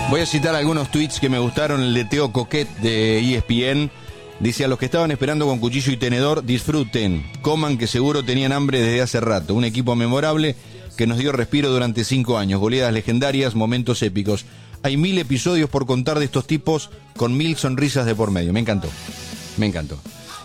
Voy a citar algunos tweets que me gustaron. El de Teo Coquet de ESPN. Dice: a los que estaban esperando con cuchillo y tenedor, disfruten, coman, que seguro tenían hambre desde hace rato. Un equipo memorable que nos dio respiro durante 5 años. Goleadas legendarias, momentos épicos. Hay 1000 episodios por contar de estos tipos con 1000 sonrisas de por medio. Me encantó. Me encantó.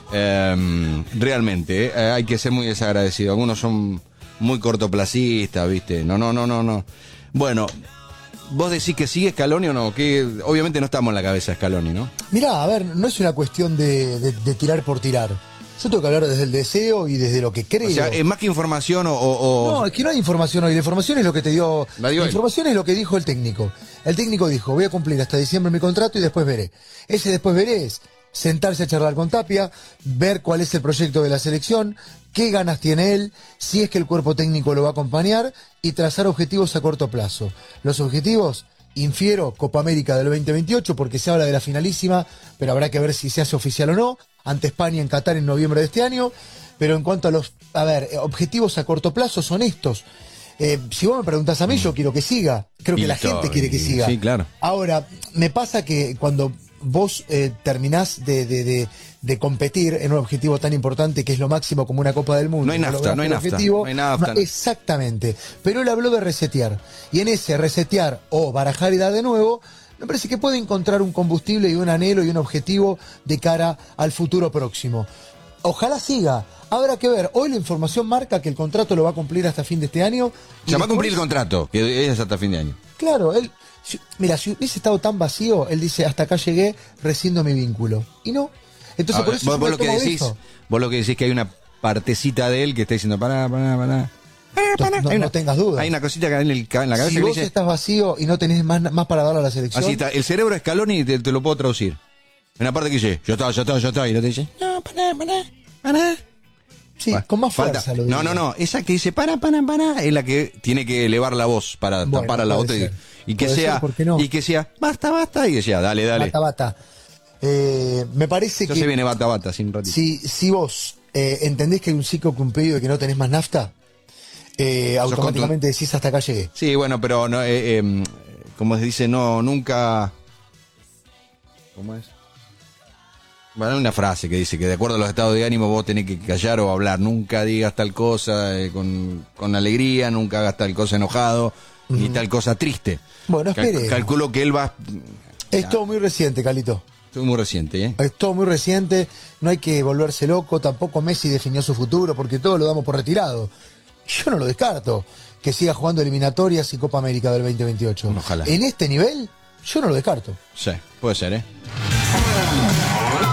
Realmente, hay que ser muy desagradecido. Algunos son muy cortoplacistas, ¿viste? No. Bueno, ¿vos decís que sigue Scaloni o no? Que obviamente no estamos en la cabeza de Scaloni, ¿no? Mirá, a ver, no es una cuestión de tirar por tirar. Yo tengo que hablar desde el deseo y desde lo que creo. O sea, es más que información No, es que no hay información hoy. La información es lo que te dio... La información es lo que dijo el técnico. El técnico dijo: voy a cumplir hasta diciembre mi contrato y después veré. Ese después veré es sentarse a charlar con Tapia, ver cuál es el proyecto de la selección, qué ganas tiene él, si es que el cuerpo técnico lo va a acompañar y trazar objetivos a corto plazo. Los objetivos, infiero, Copa América del 2028, porque se habla de la finalísima, pero habrá que ver si se hace oficial o no, ante España en Qatar en noviembre de este año. Pero en cuanto a los, objetivos a corto plazo son estos. Si vos me preguntás a mí, yo quiero que siga. Creo que la gente quiere que siga. Sí, claro. Ahora, me pasa que cuando vos terminás de competir en un objetivo tan importante que es lo máximo como una Copa del Mundo. No hay nafta, no hay nafta. Exactamente. Pero él habló de resetear. Y en ese resetear o barajar y dar de nuevo, me parece que puede encontrar un combustible y un anhelo y un objetivo de cara al futuro próximo. Ojalá siga. Habrá que ver. Hoy la información marca que el contrato lo va a cumplir hasta fin de este año. Se va a cumplir el contrato, que es hasta fin de año. Claro, él... Mira, si hubiese estado tan vacío, él dice: hasta acá llegué, rescindo mi vínculo. Y no. Entonces, por eso vos lo que decís que hay una partecita de él que está diciendo: pará. No tengas dudas. Hay una cosita que en la cabeza. Si vos estás vacío y no tenés más para darle a la selección. Así está. El cerebro de Scaloni te lo puedo traducir. En la parte que dice: ya está. Y no te dice: no, pará. Sí, con más fuerza lo digo. No. Esa que dice: para, es la que tiene que elevar la voz para tapar a la otra. Y que sea, y que sea, basta, y decía, dale. Basta. Me parece ya que... se viene bata, sin ratito. Si vos entendés que hay un ciclo cumplido y que no tenés más nafta, automáticamente decís: hasta acá llegué. Sí, bueno, pero no, como se dice, no, nunca... ¿Cómo es? Bueno, hay una frase que dice que de acuerdo a los estados de ánimo vos tenés que callar o hablar. Nunca digas tal cosa con alegría, nunca hagas tal cosa enojado, ni tal cosa triste. Bueno, espere. Calculo que él va... Es todo muy reciente, Calito. Es muy reciente, ¿eh? Es todo muy reciente, no hay que volverse loco. Tampoco Messi definió su futuro, porque todo lo damos por retirado. Yo no lo descarto, que siga jugando eliminatorias y Copa América del 2028. Ojalá. En este nivel, yo no lo descarto. Sí, puede ser, ¿eh?